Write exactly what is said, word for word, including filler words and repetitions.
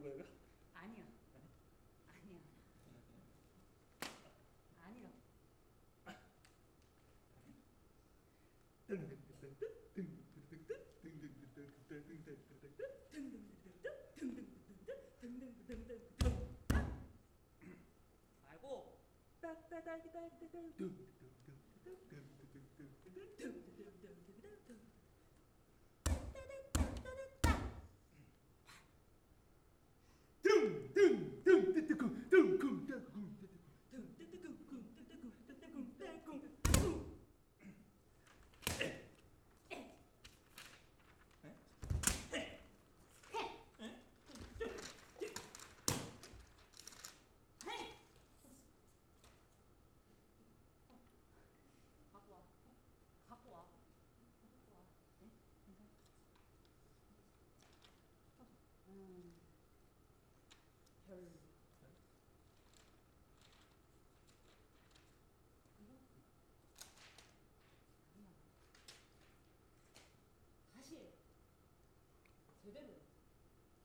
거야 이거? 아니야. 아니야. 아니야. 말고. 갖고 와. 갖고 와. 갖고 와. 네? 음. 별. 이거? 아니야. 다시 해. 제대로.